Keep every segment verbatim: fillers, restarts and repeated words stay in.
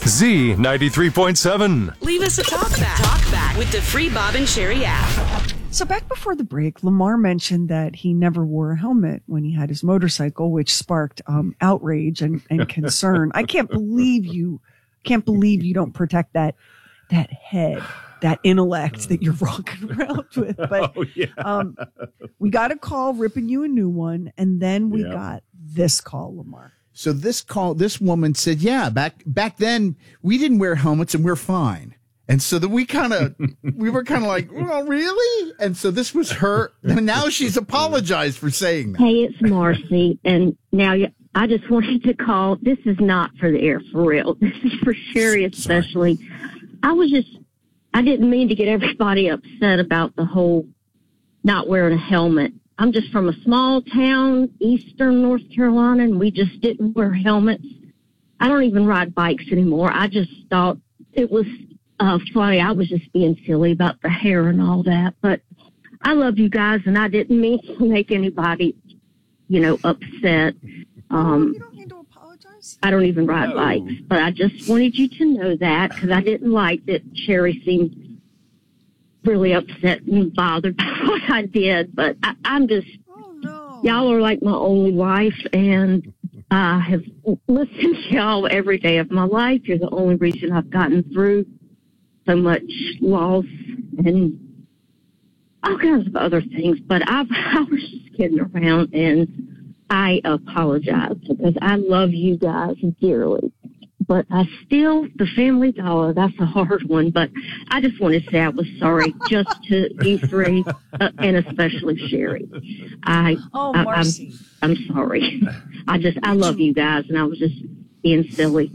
Z ninety-three point seven. Leave us a talk back. Talk back with the free Bob and Sherry app. So back before the break, Lamar mentioned that he never wore a helmet when he had his motorcycle, which sparked um, outrage and, and concern. I can't believe you can't believe you don't protect that that head, that intellect that you're rocking around with. But oh, yeah. um, we got a call ripping you a new one, and then we Yep. got this call, Lamar. So this call, this woman said, yeah, back back then we didn't wear helmets and we're fine. And so then we kind of, we were kind of like, well, really? And so this was her. And now she's apologized for saying that. Hey, it's Marcy. And now you- I just wanted to call. This is not for the air, for real. This is for Sherry especially. Sorry. I was just, I didn't mean to get everybody upset about the whole not wearing a helmet. I'm just from a small town, eastern North Carolina, and we just didn't wear helmets. I don't even ride bikes anymore. I just thought it was uh, funny. I was just being silly about the hair and all that. But I love you guys, and I didn't mean to make anybody, you know, upset. Um, you don't need to apologize. I don't even ride No. bikes, but I just wanted you to know that because I didn't like that Sherry seemed really upset and bothered by what I did. But I, I'm just, Oh, no. y'all are like my only life, and I have listened to y'all every day of my life. You're the only reason I've gotten through so much loss and all kinds of other things. But I've, I was just kidding around, and I apologize because I love you guys dearly. But I still, the Family Dollar, that's a hard one. But I just want to say I was sorry just to you three, uh, and especially Sherry. I, Oh, I, Marcy. I'm, I'm sorry. I just, I love you guys, and I was just being silly.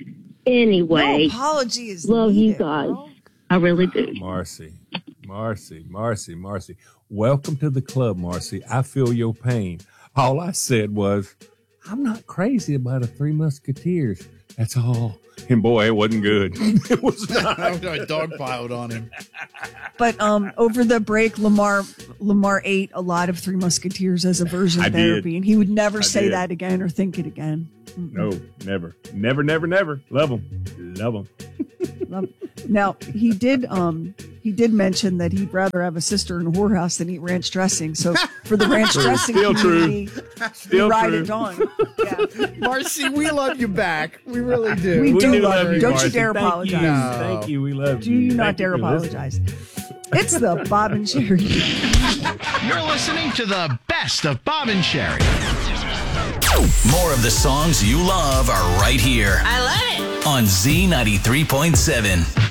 Anyway, No apology is love you needed, guys. girl. I really do. Marcy, Marcy, Marcy, Marcy. Welcome to the club, Marcy. I feel your pain. All I said was, I'm not crazy about a Three Musketeers. That's all. And boy, it wasn't good. It was not. I dogpiled on him. But um, over the break, Lamar Lamar ate a lot of Three Musketeers as aversion I did. therapy, and he would never I say did. that again or think it again. Mm-mm. No, never. Never, never, never. Love them. Love them. Love- Now he did um he did mention that he'd rather have a sister in a whorehouse than eat ranch dressing. So for the ranch True. dressing Still true. community, Still we ride true. it on. Yeah. Marcy, we love you back. We really do. We do love you. Don't you Marcy. dare Thank apologize. You. No. Thank you. We love Do you. you not Thank dare for listening. apologize. It's the Bob and Sherry. You're listening to the best of Bob and Sherry. More of the songs you love are right here I love it. on Z ninety-three point seven.